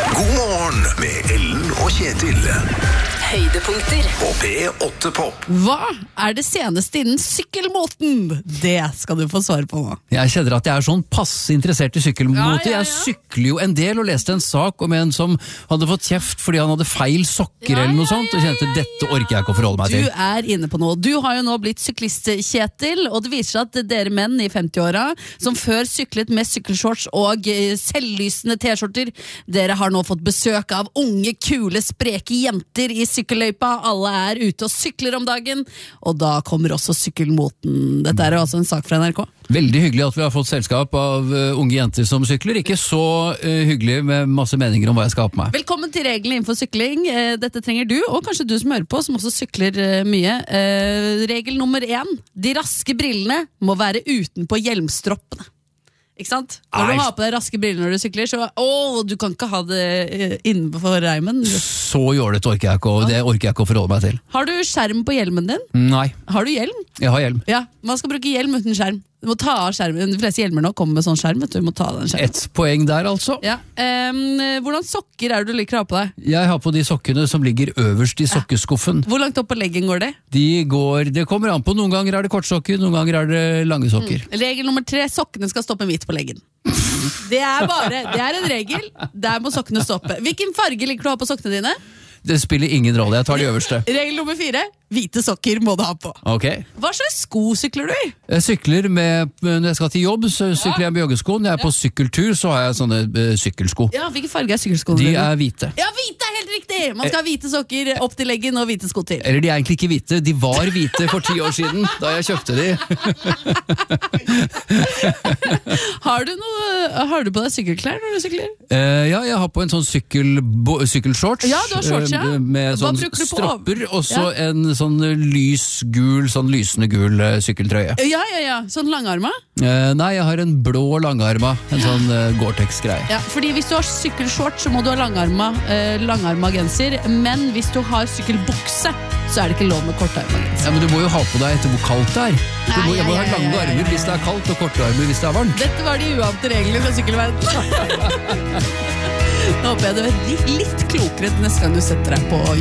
God morgen med Ellen og Kjetil. Høydepunkter På P8 Pop. Hva er det seneste innen sykkelmoten? Det skal du få svar på nå. Jeg kjenner at jeg er sånn passe interessert i sykkelmote. Ja. Jeg sykler jo en del og leste en sak om en som hadde fått kjeft fordi han hadde feil sokker eller noe sånt, og kjente dette orker jeg ikke å forholde meg til. Du er inne på noe. Du har jo nå blitt syklist, Kjetil, og det viser seg at dere menn i 50-åra, som før syklet med sykkelshorts og selvlysende t-skjorter, dere har nå fått besøk av unge, kule, spreke jenter i sykkelløypa. Alle er ute og sykler om dagen, og da kommer også sykkelmoten. Dette er jo også en sak fra NRK. Veldig hyggelig at vi har fått selskap av unge jenter som sykler. Ikke så hyggelig med masse meninger om hva jeg skal ha på meg. Velkommen til reglene innenfor sykling. Dette trenger du, og kanskje du som hører på, som også sykler mye. Regel nummer 1. De raske brillene må være utenpå hjelmstroppene. Ikke sant? Når du har på deg raske briller når du sykler, så du kan ikke ha det innenfor reimen. Så jålete orker jeg ikke, og det orker jeg ikke å forholde meg til. Har du skjerm på hjelmen din? Nei, Har du hjelm? jeg har hjelm. Ja, man skal bruke hjelm uten skjerm. Du må ta av skjermen. De fleste hjelmer nå kommer med sånn skjerm, vet du. Du må ta av den skjermen. Et poeng der altså. Ja. Hvordan sokker er det du liker å ha på deg? Jeg har på de sokkene som ligger øverst i sokkeskuffen. Hvor langt opp på leggen går det? Det kommer an på. Noen ganger er det kortsokker, noen ganger er det lange sokker. Regel nummer 3, sokkene skal stoppe midt på leggen. Det er en regel. Der må sokkene stoppe. Hvilken farge liker du å ha på sokkene dine? Det spiller ingen rolle, jeg tar de øverste. Regel nummer 4, hvite sokker må du ha på. Ok. Hva slags sko sykler du i? Jeg sykler når jeg skal til jobb, så sykler jeg med joggesko. Når jeg er på sykkeltur, så har jeg sånne sykkelsko. Ja, hvilken farge er sykkelskoene De dine? er hvite. Ja, hvite er helt riktig! Man skal ha hvite sokker opp til leggen og hvite sko til. Eller de er egentlig ikke hvite, de var hvite for 10 år siden, da jeg kjøpte de. Har du på deg sykkelklær når du sykler? Ja, jeg har på en sånn sykkelshorts. Ja, du har shorts, ja. Med Hva sånn bruker du på? stropper, og så en sånn lysende gul sykkeltrøye. Ja. Sånn langarma? Nei, jeg har en blå langarma, en sånn Gore-Tex-greie. Ja, fordi hvis du har sykkelshorts, så må du ha langarma genser. Men hvis du har sykkelbukse, så er det ikke lov med kortarma genser. Ja, men du må jo ha på deg etter hvor kaldt det er. Jeg må ha lange ja. armer hvis det er kaldt, og korte armer hvis det er varmt. Dette var de uante reglene fra sykkelverden. Nå håper jeg du er litt klokere neste gang du setter deg på